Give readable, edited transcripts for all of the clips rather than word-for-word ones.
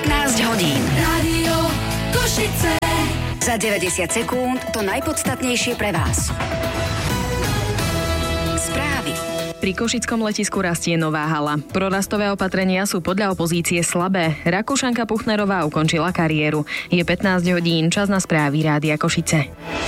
15 hodín. Rádio Košice. Za 90 sekúnd to najpodstatnejšie pre vás. Správy. Pri košickom letisku rastie nová hala. Prorastové opatrenia sú podľa opozície slabé. Rakúšanka Puchnerová ukončila kariéru. Je 15 hodín, čas na správy Rádia Košice.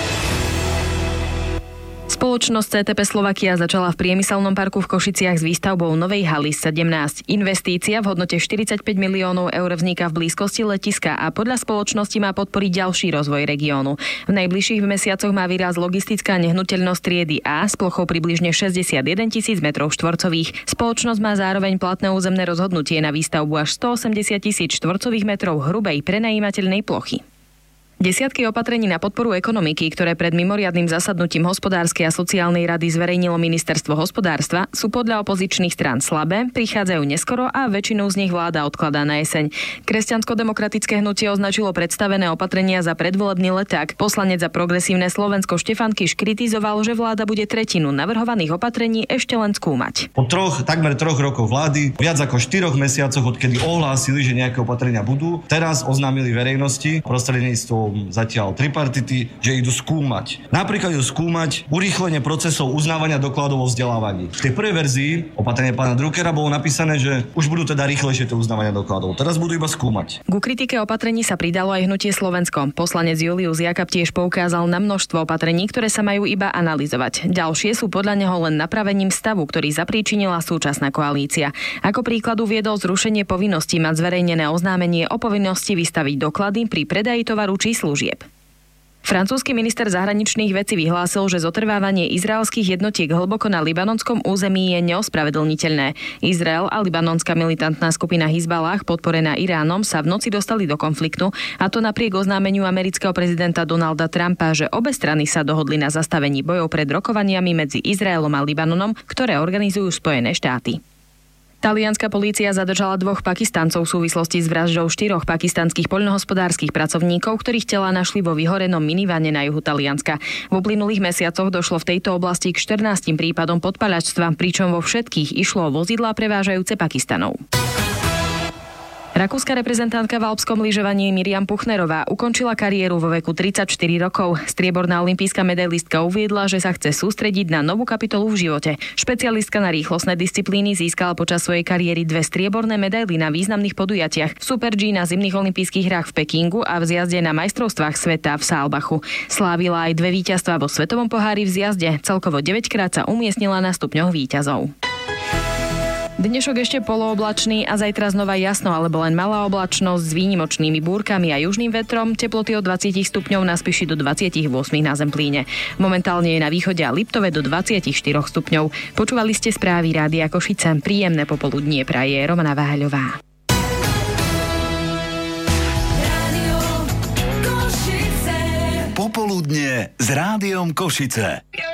Spoločnosť CTP Slovakia začala v priemyselnom parku v Košiciach s výstavbou novej haly 17. Investícia v hodnote 45 miliónov eur vzniká v blízkosti letiska a podľa spoločnosti má podporiť ďalší rozvoj regiónu. V najbližších mesiacoch má výraz logistická nehnuteľnosť triedy A s plochou približne 61 000 m2. Spoločnosť má zároveň platné územné rozhodnutie na výstavbu až 180 000 štvorcových metrov hrubej prenajímateľnej plochy. Desiatky opatrení na podporu ekonomiky, ktoré pred mimoriadnym zasadnutím Hospodárskej a sociálnej rady zverejnilo Ministerstvo hospodárstva, sú podľa opozičných strán slabé, prichádzajú neskoro a väčšinu z nich vláda odkladá na jeseň. Kresťansko-demokratické hnutie označilo predstavené opatrenia za predvolebný leták. Poslanec za Progresívne Slovensko Štefan Kiš kritizoval, že vláda bude tretinu navrhovaných opatrení ešte len skúmať. Po takmer troch rokoch vlády, viac ako 4 mesiacoch, odkedy ohlásili, že nejaké opatrenia budú, teraz oznámili verejnosti prostredníctvom zatiaľ tripartity, že idú skúmať. Napríklad idú skúmať urýchlenie procesov uznávania dokladov o vzdelávaní. V tej prvej verzii opatrenia pána Druckera bolo napísané, že už budú teda rýchlejšie to uznávanie dokladov. Teraz budú iba skúmať. Ku kritike opatrení sa pridalo aj hnutie Slovensko. Poslanec Julius Jakab tiež poukázal na množstvo opatrení, ktoré sa majú iba analyzovať. Ďalšie sú podľa neho len napravením stavu, ktorý zapríčinila súčasná koalícia. Ako príklad uviedol zrušenie povinnosti mať zverejnené oznámenie o povinnosti vystaviť doklady pri predaji tovaru či služieb. Francúzsky minister zahraničných vecí vyhlásil, že zotrvávanie izraelských jednotiek hlboko na libanonskom území je neospravedlniteľné. Izrael a libanonská militantná skupina Hizballah, podporená Iránom, sa v noci dostali do konfliktu, a to napriek oznámeniu amerického prezidenta Donalda Trumpa, že obe strany sa dohodli na zastavení bojov pred rokovaniami medzi Izraelom a Libanonom, ktoré organizujú Spojené štáty. Talianska polícia zadržala 2 Pakistancov v súvislosti s vraždou 4 pakistanských poľnohospodárskych pracovníkov, ktorých tela našli vo vyhorenom minivane na juhu Talianska. V uplynulých mesiacoch došlo v tejto oblasti k 14 prípadom podpaľačstva, pričom vo všetkých išlo o vozidlá prevážajúce Pakistanov. Rakúska reprezentantka v alpskom lyžovaní Miriam Puchnerová ukončila kariéru vo veku 34 rokov. Strieborná olympijská medailistka uviedla, že sa chce sústrediť na novú kapitolu v živote. Špecialistka na rýchlostné disciplíny získala počas svojej kariéry 2 strieborné medaily na významných podujatiach. V Super G na zimných olympijských hrách v Pekingu a v zjazde na majstrovstvách sveta v Saalbachu. Slávila aj 2 víťazstvá vo svetovom pohári v zjazde. Celkovo 9-krát sa umiestnila na stupňoch víťazov. Dnešok ešte polooblačný a zajtra znova jasno alebo len malá oblačnosť s výnimočnými búrkami a južným vetrom, teploty od 20 stupňov na Spiši do 28 na Zemplíne. Momentálne je na východe a Liptove do 24 stupňov. Počúvali ste správy Rádia Košice. Príjemné popoludnie praje Romana Váľová. Popoludnie s Rádiom Košice.